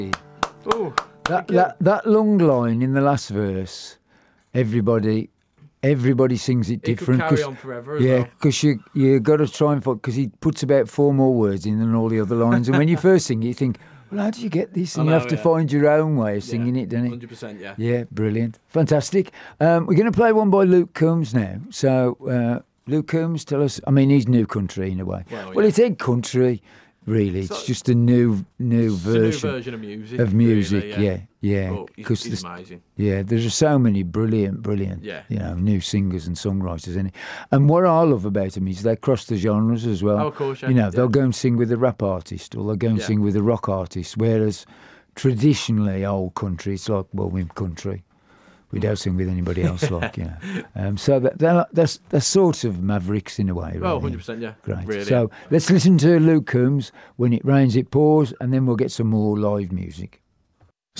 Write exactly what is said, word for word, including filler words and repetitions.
Oh, that, that that long line in the last verse, everybody, everybody sings it it different. could carry on forever as yeah, well. because you you got to try and because he puts about four more words in than all the other lines, and when you first sing, it, you think, well, how do you get this? And I you know, have to yeah. find your own way of singing yeah, it, don't you? one hundred percent, yeah. Yeah, brilliant, fantastic. Um, we're going to play one by Luke Combs now. So. Uh, Luke Combs, tell us. I mean, he's new country in a way. Well, well yeah. it's egg country, really. It's, It's like- just a new, new It's version a new version of music. of music. really, yeah, yeah. But he's, Because he's amazing. yeah, there's just so many brilliant, brilliant, Yeah. you know, new singers and songwriters in it. And what I love about them is they cross the genres as well. Oh, of course, yeah. You know, Yeah. they'll go and sing with a rap artist, or they'll go and Yeah. sing with a rock artist. Whereas traditionally, old country, it's like, well, we're country. We don't sing with anybody else, like, you know. Um, so that, they're, they're, they're sort of mavericks in a way. Really. Oh, one hundred percent, yeah. Great. Really, so yeah. let's listen to Luke Combs, When It Rains, It Pours, and then we'll get some more live music.